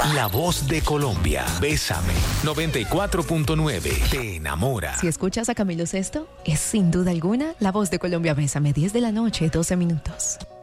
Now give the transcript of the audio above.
La voz de Colombia. Bésame. 94.9. Te enamora. Si escuchas a Camilo Sesto, es sin duda alguna la voz de Colombia. Bésame, 10 de la noche, 12 minutos.